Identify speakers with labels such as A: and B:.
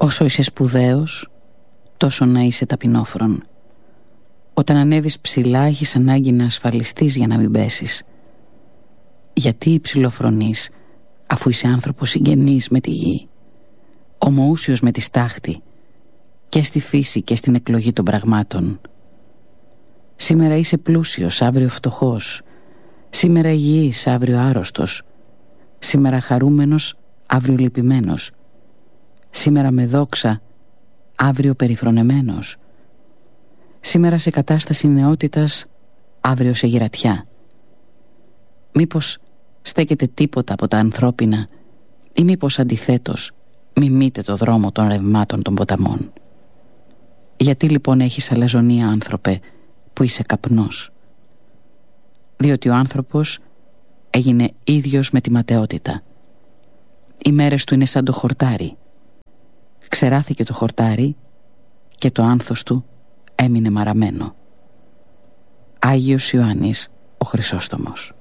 A: Όσο είσαι σπουδαίος, τόσο να είσαι ταπεινόφρον. Όταν ανέβεις ψηλά, έχεις ανάγκη να ασφαλιστείς για να μην πέσεις. Γιατί υψηλοφρονείς, αφού είσαι άνθρωπος συγγενής με τη γη, ομοούσιος με τη στάχτη, και στη φύση και στην εκλογή των πραγμάτων. Σήμερα είσαι πλούσιος, αύριο φτωχός. Σήμερα υγιής, αύριο άρρωστος. Σήμερα χαρούμενος, αύριο λυπημένος. Σήμερα με δόξα, αύριο περιφρονεμένος. Σήμερα σε κατάσταση νεότητας, αύριο σε γυρατιά. Μήπως στέκεται τίποτα από τα ανθρώπινα, ή μήπως αντιθέτως μιμείται το δρόμο των ρευμάτων των ποταμών? Γιατί λοιπόν έχεις αλαζονία, άνθρωπε, που είσαι καπνός? Διότι ο άνθρωπος έγινε ίδιος με τη ματαιότητα. Οι μέρες του είναι σαν το χορτάρι. Ξεράθηκε το χορτάρι και το άνθος του έμεινε μαραμένο. Άγιος Ιωάννης ο Χρυσόστομος.